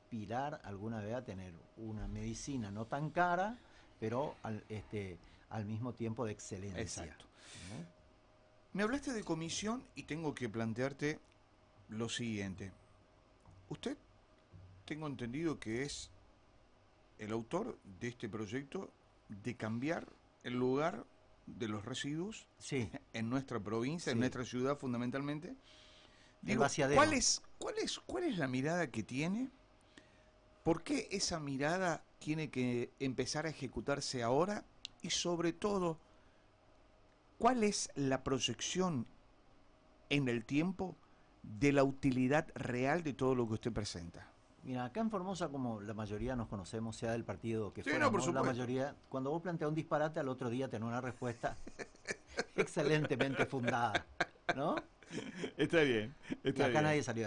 aspirar alguna vez a tener una medicina no tan cara, pero al mismo tiempo de excelencia. Exacto. ¿No? Me hablaste de comisión y tengo que plantearte lo siguiente. Usted, tengo entendido que es el autor de este proyecto de cambiar el lugar de los residuos Sí, en nuestra provincia, en sí, nuestra ciudad fundamentalmente. el Digo, vaciadero. ¿cuál es la mirada que tiene? ¿Por qué esa mirada tiene que empezar a ejecutarse ahora? Y sobre todo, ¿cuál es la proyección en el tiempo de la utilidad real de todo lo que usted presenta? Mira, acá en Formosa, como la mayoría nos conocemos, sea del partido que Sí, no, por fuéramos, la supuesto. mayoría, cuando vos planteas un disparate, al otro día tenés una respuesta excelentemente fundada, ¿no? Está bien, Y está acá bien. nadie salió